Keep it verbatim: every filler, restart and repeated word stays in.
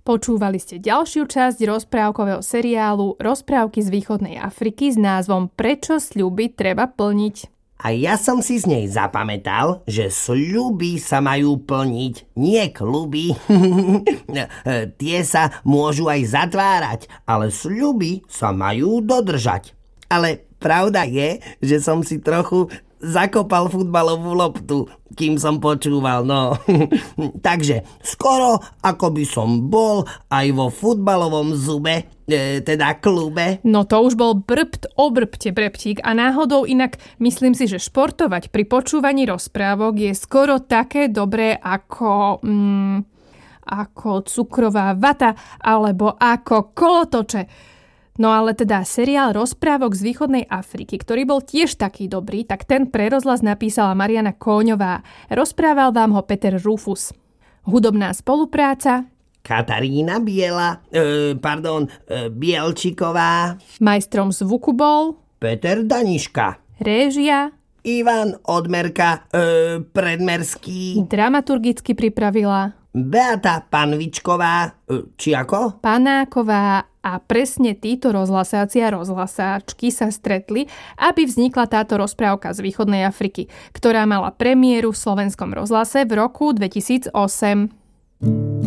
Počúvali ste ďalšiu časť rozprávkového seriálu Rozprávky z východnej Afriky s názvom Prečo sľuby treba plniť. A ja som si z nej zapamätal, že sľuby sa majú plniť, nie kľuby. Tie sa môžu aj zatvárať, ale sľuby sa majú dodržať. Ale pravda je, že som si trochu zakopal futbalovú loptu, kým som počúval, no. Takže skoro ako by som bol aj vo futbalovom zube, e, teda klube. No to už bol brbt o brbte, brebtík, a náhodou inak myslím si, že športovať pri počúvaní rozprávok je skoro také dobré ako... Mm, ako cukrová vata alebo ako kolotoče. No ale teda seriál Rozprávok z východnej Afriky, ktorý bol tiež taký dobrý, tak ten pre rozhlas napísala Mariana Kóňová. Rozprával vám ho Peter Rufus. Hudobná spolupráca Katarína Biela, e, pardon, e, Bielčiková. Majstrom zvuku bol Peter Daniška. Réžia Ivan Odmerka, e, Predmerský. Dramaturgicky pripravila Beata Panvičková, e, či ako? Panáková. A presne títo rozhlasáci a rozhlasáčky sa stretli, aby vznikla táto rozprávka z východnej Afriky, ktorá mala premiéru v Slovenskom rozhlase v roku dvetisícosem.